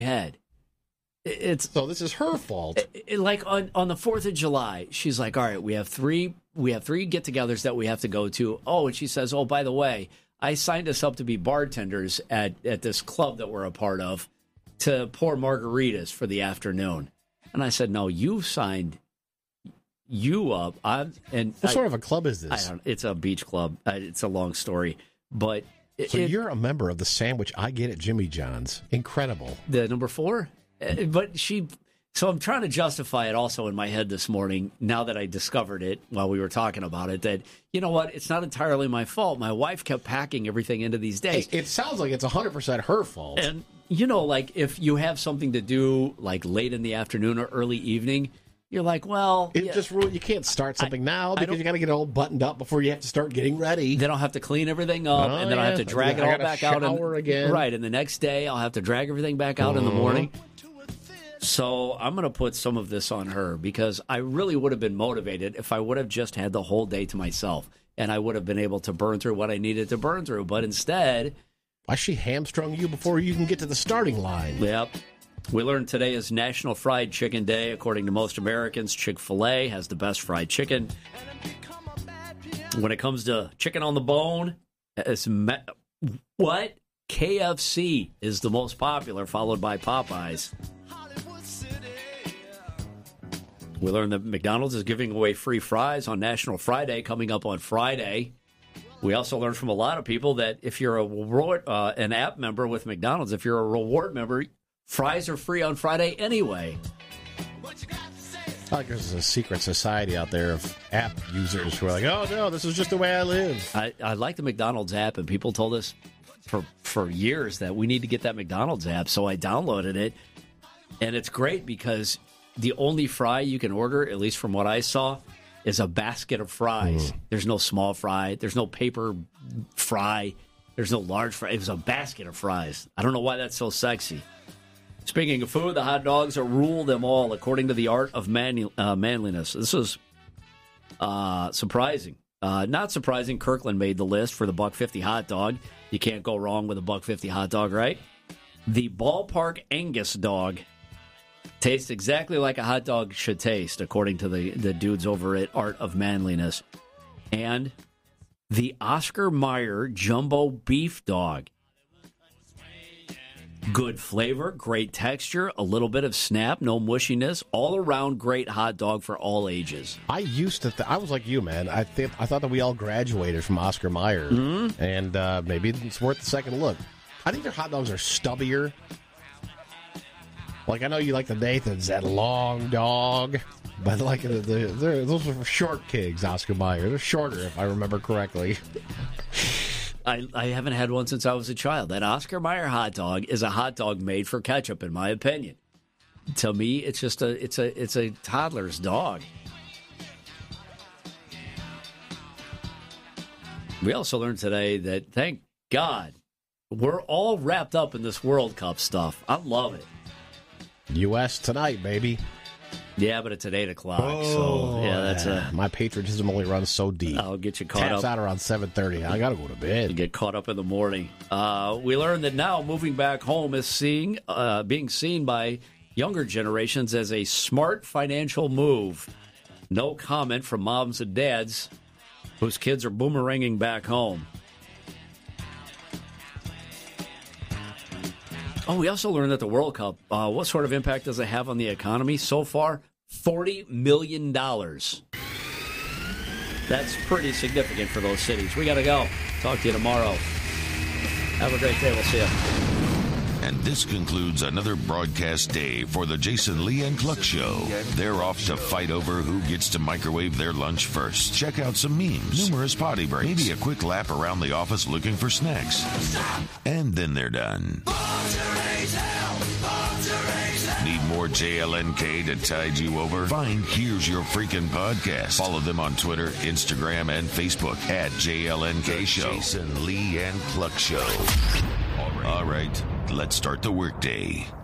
head. So this is her fault. Like on the 4th of July, she's like, all right, we have three get-togethers that we have to go to. Oh, and she says, oh, by the way, I signed us up to be bartenders at this club that we're a part of to pour margaritas for the afternoon. And I said, no, you signed you up. What sort of a club is this? It's a beach club. It's a long story. But so you're a member of the sandwich I get at Jimmy John's. Incredible. The number 4? But so I'm trying to justify it also in my head this morning, now that I discovered it while we were talking about it, that, you know what, it's not entirely my fault. My wife kept packing everything into these days. It sounds like it's 100% her fault. And, you know, like if you have something to do like late in the afternoon or early evening, you're like, well... you can't start something now because you got to get it all buttoned up before you have to start getting ready. Then I'll have to clean everything up, and then I'll have to drag it all back out. Again. Right, and the next day I'll have to drag everything back out in the morning. So I'm going to put some of this on her because I really would have been motivated if I would have just had the whole day to myself, and I would have been able to burn through what I needed to burn through. But instead... Why she hamstrung you before you can get to the starting line? Yep. We learned today is National Fried Chicken Day. According to most Americans, Chick-fil-A has the best fried chicken. When it comes to chicken on the bone, KFC is the most popular, followed by Popeyes. We learned that McDonald's is giving away free fries on National Friday coming up on Friday. We also learned from a lot of people that if you're an app member with McDonald's, if you're a reward member, fries are free on Friday anyway. I like there's a secret society out there of app users who are like, oh, no, this is just the way I live. I like the McDonald's app, and people told us for years that we need to get that McDonald's app, so I downloaded it. And it's great because the only fry you can order, at least from what I saw, is a basket of fries. There's no small fry. There's no paper fry. There's no large fry. It was a basket of fries. I don't know why that's so sexy. Speaking of food, the hot dogs are rule them all according to the art of manliness. This is surprising. Not surprising, Kirkland made the list for the $1.50 hot dog. You can't go wrong with a $1.50 hot dog, right? The Ballpark Angus dog tastes exactly like a hot dog should taste, according to the dudes over at Art of Manliness. And the Oscar Mayer Jumbo Beef Dog. Good flavor, great texture, a little bit of snap, no mushiness, all around great hot dog for all ages. I used to, I was like you, man. I thought that we all graduated from Oscar Mayer, and maybe it's worth a second look. I think their hot dogs are stubbier. Like I know you like the Nathan's, that long dog, but like those are short kids, Oscar Mayer. They're shorter, if I remember correctly. I haven't had one since I was a child. That Oscar Mayer hot dog is a hot dog made for ketchup, in my opinion. To me, it's just a toddler's dog. We also learned today that, thank God, we're all wrapped up in this World Cup stuff. I love it. U.S. tonight, baby. Yeah, but it's at 8 o'clock. So, yeah, that's my patriotism only runs so deep. I'll get you caught up. Taps out around 7:30. I got to go to bed. You get caught up in the morning. We learned that now moving back home is being seen by younger generations as a smart financial move. No comment from moms and dads whose kids are boomeranging back home. Oh, we also learned that the World Cup, what sort of impact does it have on the economy? So far, $40 million. That's pretty significant for those cities. We got to go. Talk to you tomorrow. Have a great day. We'll see you. And this concludes another broadcast day for the Jason Lee and Cluck Show. They're off to fight over who gets to microwave their lunch first. Check out some memes, numerous potty breaks, maybe a quick lap around the office looking for snacks. And then they're done. Need more JLNK to tide you over? Find Here's Your Freaking Podcast. Follow them on Twitter, Instagram, and Facebook at JLNK Show. Jason Lee and Cluck Show. All right, let's start the workday.